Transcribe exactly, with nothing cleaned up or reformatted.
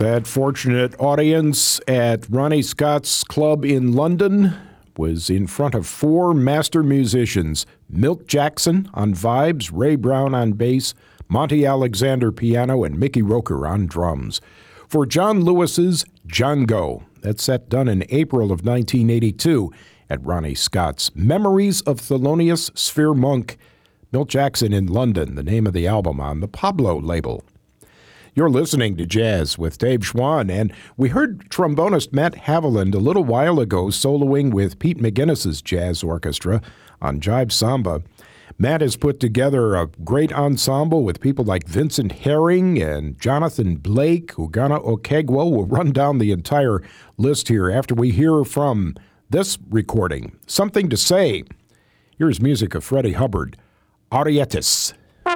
That fortunate audience at Ronnie Scott's club in London was in front of four master musicians: Milt Jackson on vibes, Ray Brown on bass, Monty Alexander piano, and Mickey Roker on drums. For John Lewis's Django, that set done in April of nineteen eighty-two at Ronnie Scott's. Memories of Thelonious Sphere Monk, Milt Jackson in London, the name of the album on the Pablo label. You're listening to Jazz with Dave Schwann, and we heard trombonist Matt Haviland a little while ago soloing with Pete McGuinness's jazz orchestra on Jive Samba. Matt has put together a great ensemble with people like Vincent Herring and Jonathan Blake, Ugana Okegwo. We'll run down the entire list here after we hear from this recording. Something to Say. Here's music of Freddie Hubbard, Arietis.